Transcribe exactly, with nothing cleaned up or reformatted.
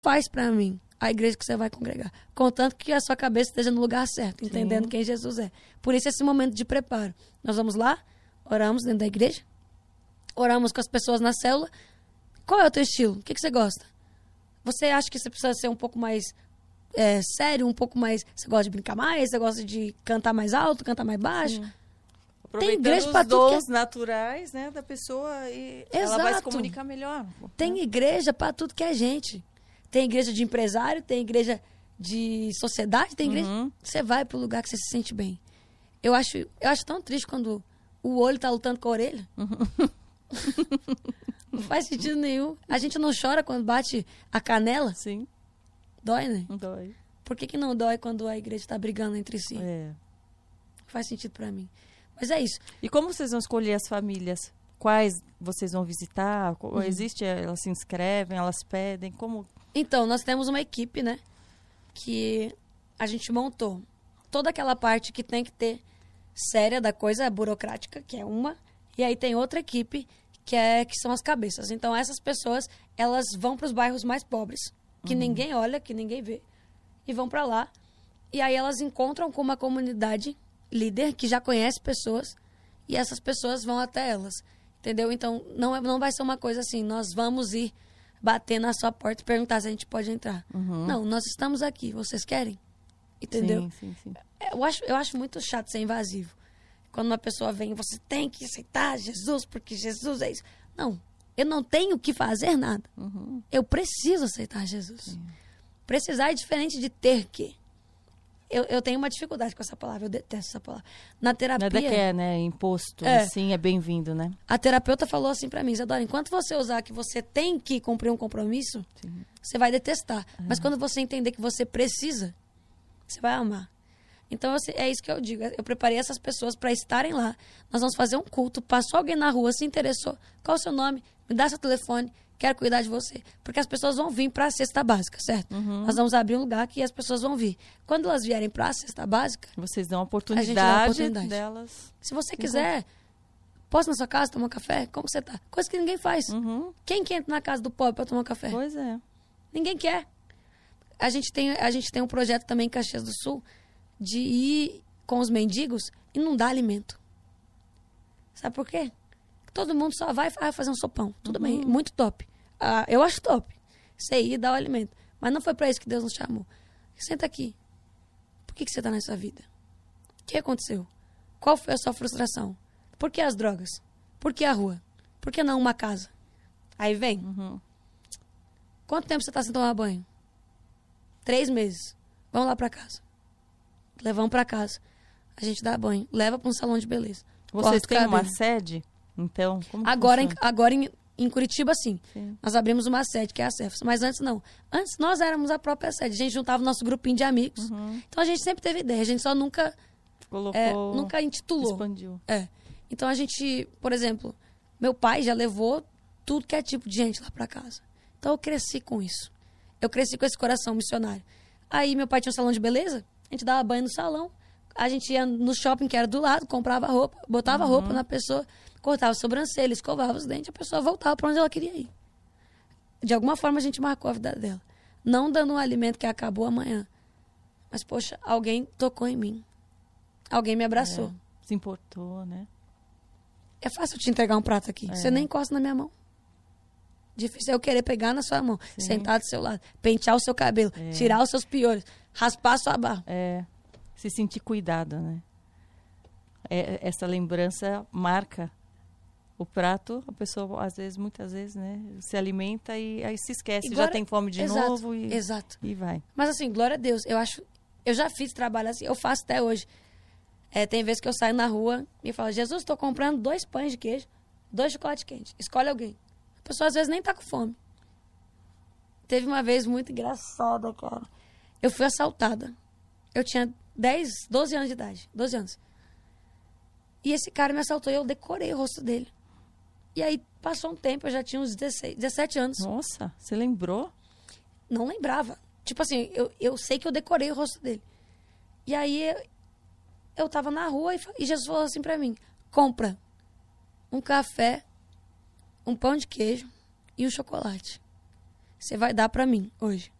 faz pra mim a igreja que você vai congregar. Contanto que a sua cabeça esteja no lugar certo, entendendo Sim. quem Jesus é. Por isso esse momento de preparo. Nós vamos lá, oramos dentro da igreja, oramos com as pessoas na célula. Qual é o teu estilo? O que, que você gosta? Você acha que você precisa ser um pouco mais é, sério, um pouco mais... Você gosta de brincar mais? Você gosta de cantar mais alto, cantar mais baixo? Sim. Aproveitando Tem igreja os pra dons que é... naturais, né, da pessoa e Exato. ela vai se comunicar melhor. Tem né? igreja para tudo que é gente. Tem igreja de empresário, tem igreja de sociedade, tem igreja... Uhum. Você vai pro lugar que você se sente bem. Eu acho, eu acho tão triste quando o olho tá lutando com a orelha. Uhum. Não faz sentido nenhum. A gente não chora quando bate a canela? Sim. Dói, né? Dói. Por que que não dói quando a igreja tá brigando entre si? É. Não faz sentido para mim. Mas é isso. E como vocês vão escolher as famílias? Quais vocês vão visitar? Uhum. Existe, elas se inscrevem, elas pedem? Como... Então, nós temos uma equipe, né? Que a gente montou. Toda aquela parte que tem que ter séria da coisa burocrática, que é uma. E aí tem outra equipe, que, é, que são as cabeças. Então, essas pessoas, elas vão para os bairros mais pobres, que uhum. ninguém olha, que ninguém vê. E vão para lá. E aí elas encontram com uma comunidade líder que já conhece pessoas. E essas pessoas vão até elas. Entendeu? Então, não, é, não vai ser uma coisa assim, nós vamos ir bater na sua porta e perguntar se a gente pode entrar. Uhum. Não, nós estamos aqui, vocês querem? Entendeu? Sim, sim, sim. Eu acho, eu acho muito chato ser invasivo. Quando uma pessoa vem, você tem que aceitar Jesus, porque Jesus é isso. Não, eu não tenho que fazer nada. Uhum. Eu preciso aceitar Jesus. Sim. Precisar é diferente de ter que. Eu, eu tenho uma dificuldade com essa palavra, eu detesto essa palavra. Na terapia... Nada que é, né? Imposto, é, assim, é bem-vindo, né? A terapeuta falou assim pra mim, Isadora, enquanto você usar que você tem que cumprir um compromisso, Sim. você vai detestar. Uhum. Mas quando você entender que você precisa, você vai amar. Então, é isso que eu digo. Eu preparei essas pessoas para estarem lá. Nós vamos fazer um culto. Passou alguém na rua, se interessou. Qual é o seu nome? Me dá seu telefone. Quero cuidar de você. Porque as pessoas vão vir para a cesta básica, certo? Uhum. Nós vamos abrir um lugar que as pessoas vão vir. Quando elas vierem para a cesta básica... Vocês dão a oportunidade, a gente dá a oportunidade delas. Se você quiser, posso ir na sua casa tomar um café? Como você tá? Coisa que ninguém faz. Uhum. Quem que entra na casa do pobre para tomar um café? Pois é. Ninguém quer. A gente tem, a gente tem um projeto também em Caxias do Sul de ir com os mendigos e não dar alimento. Sabe por quê? Todo mundo só vai fazer um sopão. Tudo uhum. bem, muito top. Ah, eu acho top. Você ir e dar o alimento. Mas não foi para isso que Deus nos chamou. Senta aqui. Por que, que você está nessa vida? O que aconteceu? Qual foi a sua frustração? Por que as drogas? Por que a rua? Por que não uma casa? Aí vem. Uhum. Quanto tempo você está sem tomar banho? Três meses. Vamos lá para casa. Levamos para casa. A gente dá banho. Leva para um salão de beleza. Vocês têm uma sede? Então, como agora, em, agora em, em Curitiba, sim. sim. Nós abrimos uma sede, que é a Cefas. Mas antes, não. Antes, nós éramos a própria sede. A gente juntava o nosso grupinho de amigos. Uhum. Então, a gente sempre teve ideia. A gente só nunca... Colocou... É, nunca intitulou. Expandiu. É. Então, a gente... Por exemplo, meu pai já levou tudo que é tipo de gente lá para casa. Então, eu cresci com isso. Eu cresci com esse coração missionário. Aí, meu pai tinha um salão de beleza. A gente dava banho no salão. A gente ia no shopping, que era do lado, comprava roupa, botava uhum. roupa na pessoa, cortava a sobrancelha, escovava os dentes, a pessoa voltava para onde ela queria ir. De alguma forma, a gente marcou a vida dela. Não dando um alimento que acabou amanhã. Mas, poxa, alguém tocou em mim. Alguém me abraçou. É, se importou, né? É fácil te entregar um prato aqui. É. Você nem encosta na minha mão. Difícil é eu querer pegar na sua mão, Sim. sentar do seu lado, pentear o seu cabelo, é. tirar os seus piolhos, raspar a sua barba. É, se sentir cuidada, né? É, essa lembrança marca o prato, a pessoa, às vezes, muitas vezes, né, se alimenta e aí se esquece, Agora, já tem fome de exato, novo e, exato. e vai. Mas assim, glória a Deus, eu acho, eu já fiz trabalho assim, eu faço até hoje. É, tem vezes que eu saio na rua e falo, Jesus, estou comprando dois pães de queijo, dois chocolates quentes, escolhe alguém. A pessoa às vezes nem tá com fome. Teve uma vez muito engraçada, cara. Eu fui assaltada. Eu tinha dez, doze anos de idade. doze anos. E esse cara me assaltou e eu decorei o rosto dele. E aí passou um tempo, eu já tinha uns dezesseis, dezessete anos. Nossa, você lembrou? Não lembrava. Tipo assim, eu, eu sei que eu decorei o rosto dele. E aí eu, eu tava na rua e, e Jesus falou assim pra mim, compra um café, um pão de queijo e um chocolate. você vai dar pra mim hoje?